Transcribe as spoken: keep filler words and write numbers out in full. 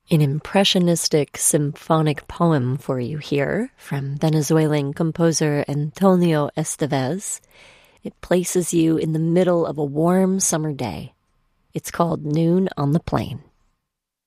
An impressionistic symphonic poem for you here from Venezuelan composer Antonio Estevez. It places you in the middle of a warm summer day. It's called Noon on the Plain.